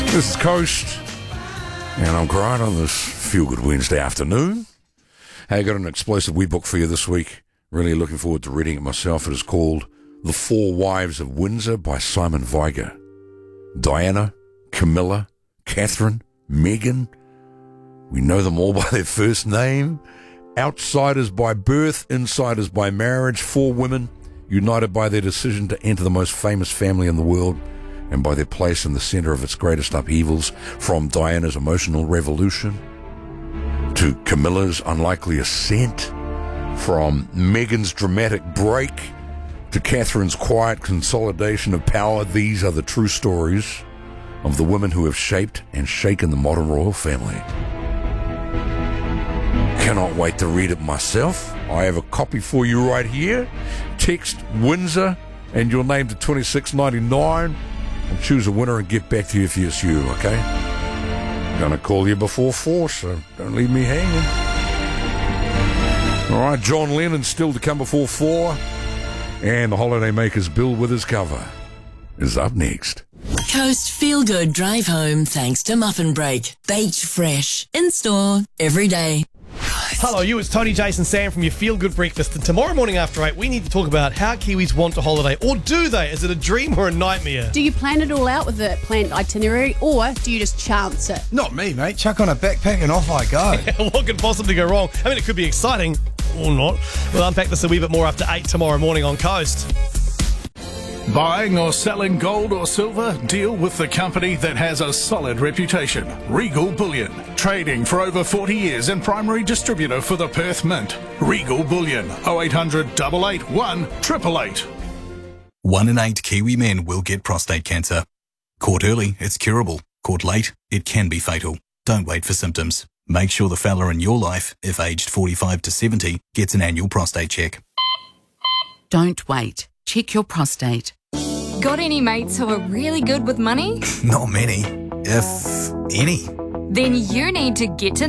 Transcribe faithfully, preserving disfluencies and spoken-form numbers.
This is Coast, and I'm Grant on this feel-good Wednesday afternoon. Hey, I got an explosive wee book for you this week. Really looking forward to reading it myself. It is called The Four Wives of Windsor by Simon Weiger. Diana, Camilla, Catherine, Meghan. We know them all by their first name. Outsiders by birth, insiders by marriage. Four women united by their decision to enter the most famous family in the world and by their place in the center of its greatest upheavals, from Diana's emotional revolution to Camilla's unlikely ascent, from Meghan's dramatic break to Catherine's quiet consolidation of power. These are the true stories of the women who have shaped and shaken the modern royal family. Cannot wait to read it myself. I have a copy for you right here. Text Windsor and your name to twenty-six ninety-nine. I'll choose a winner and get back to you if it's you, okay? Gonna call you before four, so don't leave me hanging. All right, John Lennon still to come before four, and the Holidaymakers Bill Withers cover is up next. Coast Feel Good Drive Home thanks to Muffin Break. Baked fresh. In store every day. Hello, you. It's Tony, Jason, Sam from your Feel Good Breakfast. And tomorrow morning after eight, we need to talk about how Kiwis want to holiday. Or do they? Is it a dream or a nightmare? Do you plan it all out with a planned itinerary, or do you just chance it? Not me, mate. Chuck on a backpack and off I go. What could possibly go wrong? I mean, it could be exciting or not. We'll unpack this a wee bit more after eight tomorrow morning on Coast. Buying or selling gold or silver? Deal with the company that has a solid reputation. Regal Bullion. Trading for over forty years and primary distributor for the Perth Mint. Regal Bullion. oh eight hundred, eight eight one, eight eight eight. One in eight Kiwi men will get prostate cancer. Caught early, it's curable. Caught late, it can be fatal. Don't wait for symptoms. Make sure the fella in your life, if aged forty-five to seventy, gets an annual prostate check. Don't wait. Check your prostate. Got any mates who are really good with money? Not many, if any. Then you need to get to